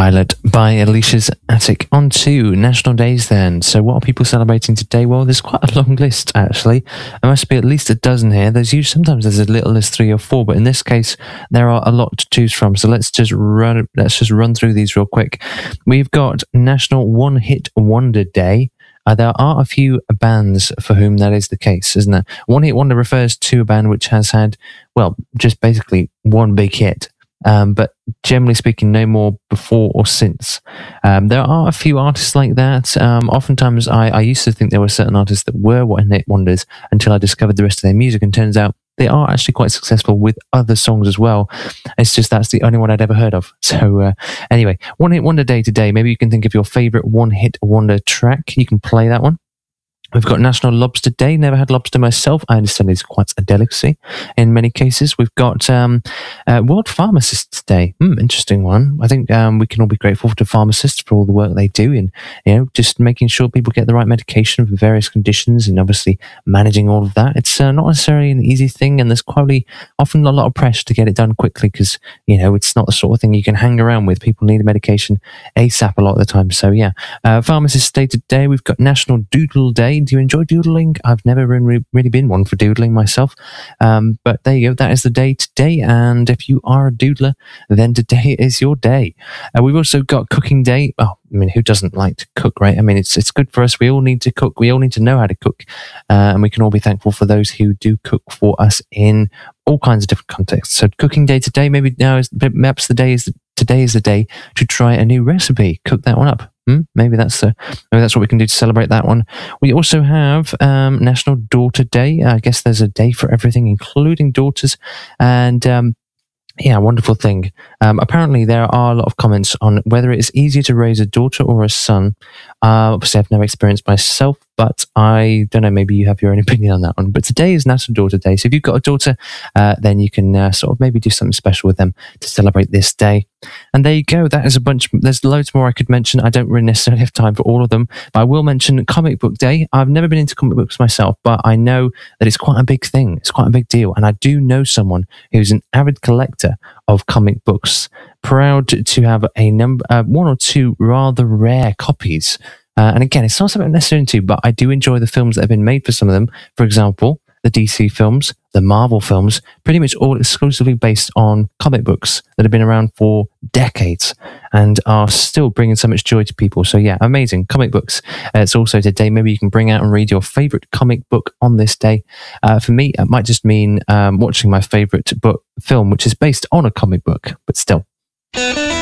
Pilot by Alicia's Attic. On to national days then. So what are people celebrating today? Well, there's quite a long list actually. There must be at least a dozen here. Sometimes there's as little as 3 or 4, but in this case there are a lot to choose from. So let's just run through these real quick. We've got National One Hit Wonder Day. There are a few bands for whom that is the case, isn't there? One hit wonder refers to a band which has had, well, just basically one big hit. But generally speaking, no more before or since. There are a few artists like that. Oftentimes, I used to think there were certain artists that were one-hit wonders until I discovered the rest of their music, and turns out they are actually quite successful with other songs as well. It's just that's the only one I'd ever heard of. So anyway, One-Hit Wonder Day today. Maybe you can think of your favourite one-hit wonder track. You can play that one. We've got National Lobster Day. Never had lobster myself. I understand it's quite a delicacy in many cases. We've got World Pharmacists Day. Interesting one. I think we can all be grateful to pharmacists for all the work they do in, just making sure people get the right medication for various conditions, and obviously managing all of that. It's not necessarily an easy thing, and there's probably often a lot of pressure to get it done quickly because, it's not the sort of thing you can hang around with. People need a medication ASAP a lot of the time. So yeah, Pharmacists Day today. We've got National Doodle Day. Do you enjoy doodling? I've never really been one for doodling myself. But there you go. That is the day today. And if you are a doodler, then today is your day. We've also got Cooking Day. Oh, I mean, who doesn't like to cook, right? I mean, it's good for us. We all need to cook. We all need to know how to cook. And we can all be thankful for those who do cook for us in all kinds of different contexts. So Cooking Day today, maybe perhaps today is the day to try a new recipe. Cook that one up. Maybe that's what we can do to celebrate that one. We also have National Daughter Day. I guess there's a day for everything, including daughters. And wonderful thing. Apparently, there are a lot of comments on whether it's easier to raise a daughter or a son. Obviously, I've never experienced myself, but I don't know, maybe you have your own opinion on that one. But today is National Daughter Day. So if you've got a daughter, then you can sort of maybe do something special with them to celebrate this day. And there you go. That is a bunch. There's loads more I could mention. I don't really necessarily have time for all of them, but I will mention Comic Book Day. I've never been into comic books myself, but I know that it's quite a big thing. It's quite a big deal. And I do know someone who's an avid collector of comic books, proud to have a number, 1 or 2 rather rare copies. And again, it's not something I'm necessarily into, but I do enjoy the films that have been made for some of them. For example, the DC films, the Marvel films, pretty much all exclusively based on comic books that have been around for decades and are still bringing so much joy to people. So yeah, amazing. Comic books. It's also today. Maybe you can bring out and read your favorite comic book on this day. For me, it might just mean watching my favorite film, which is based on a comic book, but still.